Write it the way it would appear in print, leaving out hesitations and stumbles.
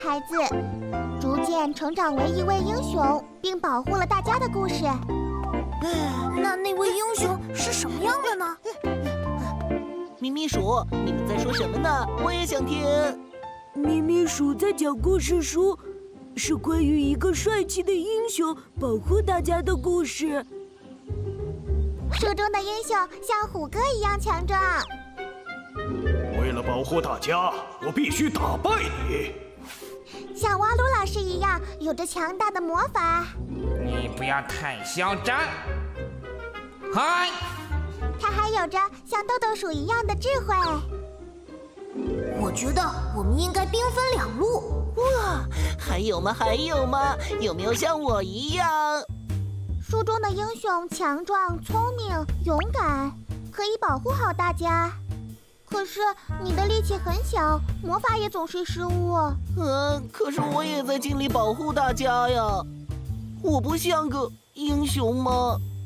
孩子逐渐成长为一位英雄，并保护了大家的故事。 那位英雄是什么样的呢？ 咪咪鼠，你们在说什么呢？我也想听。 咪咪鼠在讲故事书，是关于一个帅气的英雄保护大家的故事。 书中的英雄像虎哥一样强壮。 为了保护大家，我必须打败你。 像瓦鲁老师一样，有着强大的魔法。 你不要太嚣张。嗨！ 他还有着像豆豆鼠一样的智慧。 我觉得我们应该兵分两路。 哇，还有吗？还有吗？有没有像我一样？ 书中的英雄强壮、聪明、勇敢，可以保护好大家。可是你的力气很小，魔法也总是失误。 可是我也在尽力保护大家呀。我不像个英雄吗？